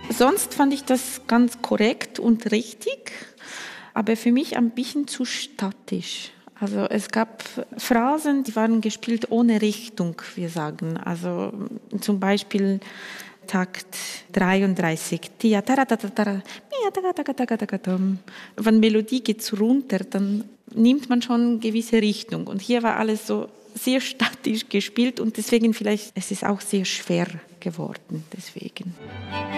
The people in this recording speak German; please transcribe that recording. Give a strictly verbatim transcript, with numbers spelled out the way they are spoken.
Sonst fand ich das ganz korrekt und richtig, aber für mich ein bisschen zu statisch. Also es gab Phrasen, die waren gespielt ohne Richtung, wir sagen. Also zum Beispiel Takt dreiunddreißig. Wenn Melodie geht runter, dann nimmt man schon eine gewisse Richtung. Und hier war alles so sehr statisch gespielt und deswegen vielleicht, es ist auch sehr schwer geworden, deswegen.